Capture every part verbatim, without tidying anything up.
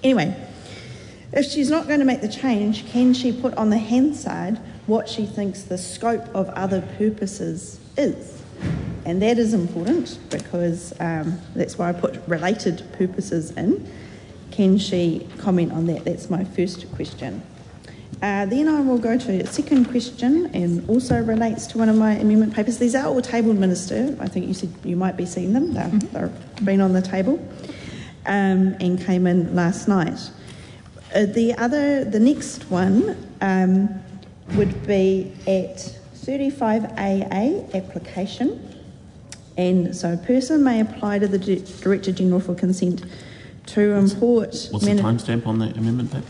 Anyway, if she's not going to make the change, can she put on the Hansard what she thinks the scope of other purposes is? And that is important because um, that's why I put related purposes in. Can she comment on that? That's my first question. Uh, then I will go to a second question, and also relates to one of my amendment papers. These are all tabled, Minister. I think you said you might be seeing them. They're, mm-hmm. They've been on the table um, and came in last night. Uh, the other, the next one um, would be at thirty-five A A, application. And so a person may apply to the D- Director General for consent to import... What's mani- the timestamp on that amendment paper?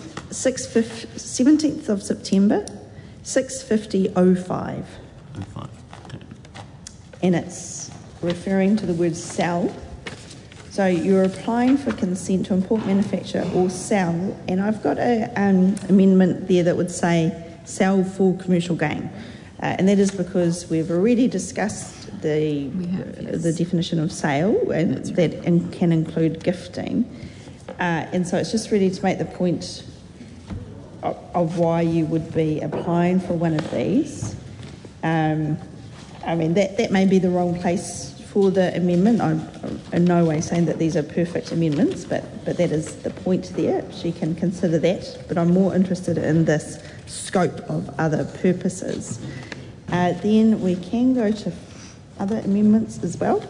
seventeenth of September, six fifty oh five. oh five, okay. And it's referring to the word sell. So you're applying for consent to import, manufacture or sell, and I've got an um, amendment there that would say sell for commercial gain. Uh, and that is because we've already discussed the have, yes. the definition of sale, and That's that right. in, can include gifting. Uh, and so it's just really to make the point of, of why you would be applying for one of these. Um, I mean, that, that may be the wrong place for the amendment. I'm in no way saying that these are perfect amendments, but, but that is the point there. She can consider that, but I'm more interested in this scope of other purposes. Uh, then we can go to other amendments as well.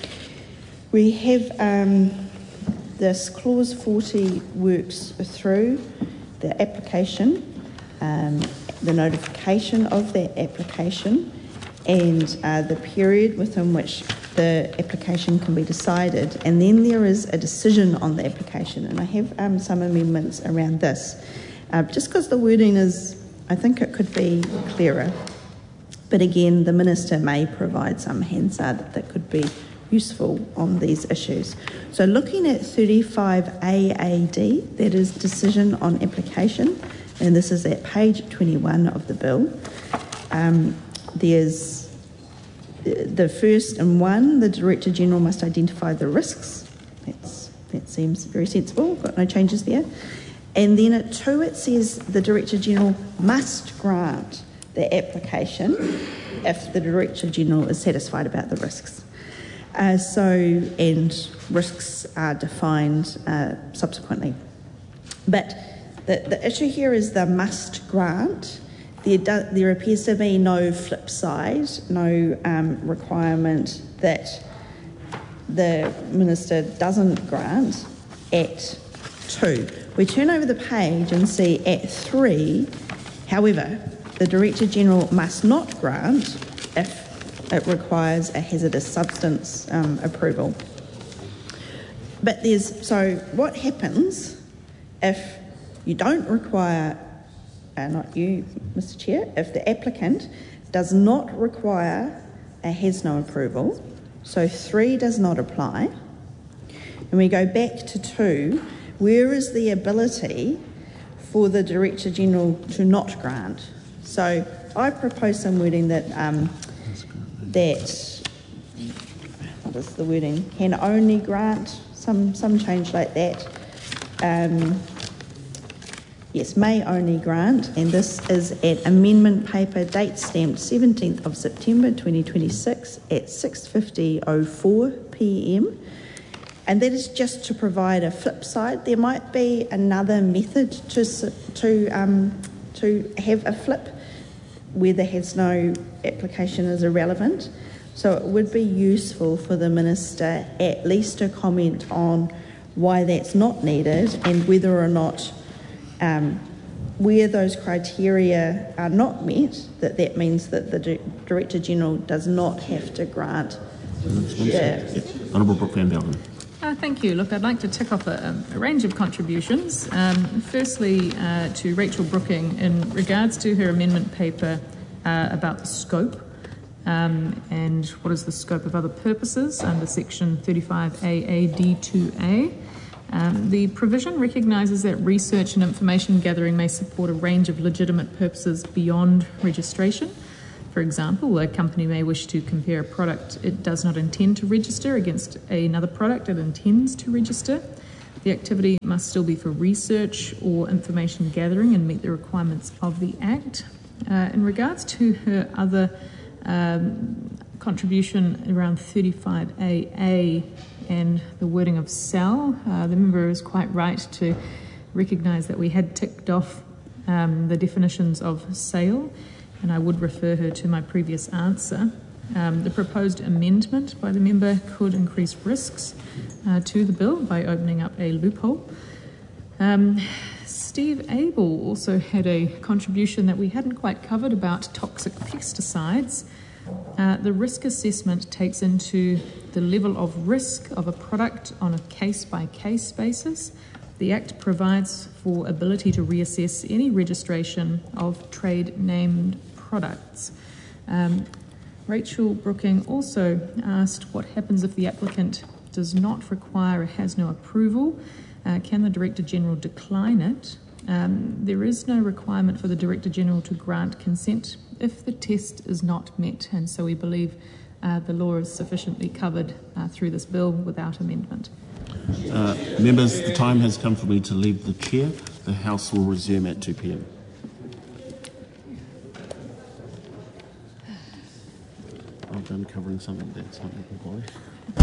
We have um, this clause forty works through the application, um, the notification of that application, and uh, the period within which the application can be decided, and then there is a decision on the application. And I have um, some amendments around this, uh, just because the wording is, I think it could be clearer. But again, the Minister may provide some Hansard that could be useful on these issues. So looking at thirty-five A A D, that is decision on application, and this is at page twenty-one of the bill. Um, there's the first and one, the Director General must identify the risks. That's, that seems very sensible, got no changes there. And then at two, it says the Director General must grant the application if the Director General is satisfied about the risks. Uh, so, and risks are defined uh, subsequently. But the, the issue here is the must grant. There, do, there appears to be no flip side, no um, requirement that the Minister doesn't grant at two. We turn over the page and see at three, however, the Director General must not grant if it requires a hazardous substance um, approval. But there's, so what happens if you don't require, uh, not you, Mister Chair, if the applicant does not require a has no approval, so three does not apply, and we go back to two, where is the ability for the Director General to not grant? So I propose some wording that, um, that, what is the wording, can only grant, some, some change like that. Um, yes, may only grant, and this is at amendment paper date stamped seventeenth of September twenty twenty-six at six fifty oh four p m. And that is just to provide a flip side. There might be another method to, to, um, to have a flip where the has no application is irrelevant. So it would be useful for the Minister at least to comment on why that's not needed and whether or not, um, where those criteria are not met, that that means that the D- Director General does not have to grant. Yeah. Honourable Brooke Van Velden. Uh, thank you. Look, I'd like to tick off a, a range of contributions. Um, firstly, uh, to Rachel Brooking in regards to her amendment paper uh, about the scope um, and what is the scope of other purposes under section thirty-five A A D two A. Um, the provision recognises that research and information gathering may support a range of legitimate purposes beyond registration. For example, a company may wish to compare a product it does not intend to register against another product it intends to register. The activity must still be for research or information gathering and meet the requirements of the Act. Uh, in regards to her other um, contribution around thirty-five A A and the wording of sell, uh, the member is quite right to recognise that we had ticked off um, the definitions of sale, and I would refer her to my previous answer. Um, the proposed amendment by the member could increase risks uh, to the bill by opening up a loophole. Um, Steve Abel also had a contribution that we hadn't quite covered about toxic pesticides. Uh, the risk assessment takes into the level of risk of a product on a case-by-case basis. The Act provides for ability to reassess any registration of trade-named products. Um, Rachel Brooking also asked what happens if the applicant does not require or has no approval. Uh, can the Director General decline it? Um, there is no requirement for the Director General to grant consent if the test is not met, and so we believe uh, the law is sufficiently covered uh, through this bill without amendment. Uh, members, the time has come for me to leave the chair. The House will resume at two p m. I'm done covering something that's not important.